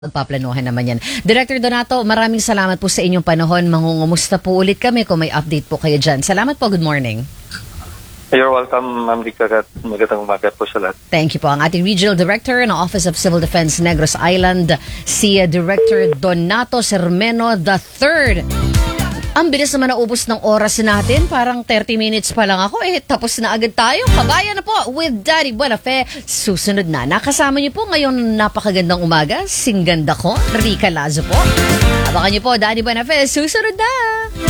Pagpaplanuhan naman yan. Director Donato, maraming salamat po sa inyong panahon. Mangungumusta po ulit kami kung may update po kayo dyan. Salamat po. Good morning. You're welcome, Ma'am Rika. Magandang umaga po sa lahat. Thank you po. Ang ating Regional Director ng Office of Civil Defense Negros Island, si Director Donato Sermeno III. Ang bilis naman naubos ng oras natin. Parang 30 minutes pa lang ako. Tapos na agad tayo. Kabayan na po with Daddy Buenafe. Susunod na. Nakasama niyo po ngayon napakagandang umaga. Singganda ko, Rika Lazo po. Abangan niyo po, Daddy Buenafe. Susunod na.